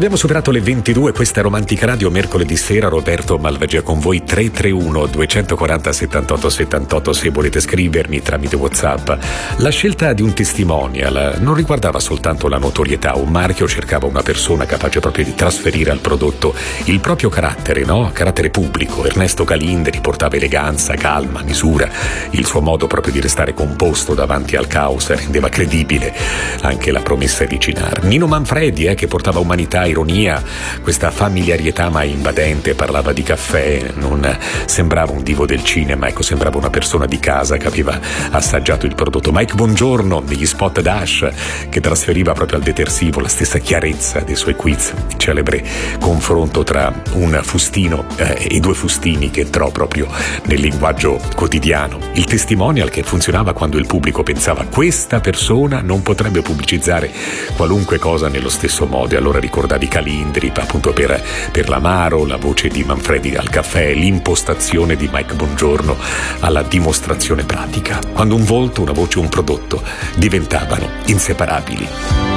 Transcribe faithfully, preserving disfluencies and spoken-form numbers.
Abbiamo superato le ventidue, questa è Romantica Radio, mercoledì sera. Roberto Malvagia con voi. Tre tre uno due quattro zero settantotto settantotto se volete scrivermi tramite WhatsApp. La scelta di un testimonial non riguardava soltanto la notorietà. Un marchio cercava una persona capace proprio di trasferire al prodotto il proprio carattere, no? Carattere pubblico. Ernesto Calindri portava eleganza, calma, misura. Il suo modo proprio di restare composto davanti al caos rendeva credibile anche la promessa di Cinar. Nino Manfredi, eh, che portava umanità, ironia, questa familiarietà mai invadente, parlava di caffè, non sembrava un divo del cinema, ecco, sembrava una persona di casa che aveva assaggiato il prodotto. Mike Bongiorno negli spot Dash, che trasferiva proprio al detersivo la stessa chiarezza dei suoi quiz, il celebre confronto tra un fustino eh, e due fustini che entrò proprio nel linguaggio quotidiano. Il testimonial che funzionava quando il pubblico pensava: questa persona non potrebbe pubblicizzare qualunque cosa nello stesso modo. E allora ricordavi Calindri appunto per, per l'amaro, la voce di Manfredi al caffè, l'impostazione di Mike Bongiorno alla dimostrazione pratica, quando un volto, una voce, un prodotto diventavano inseparabili.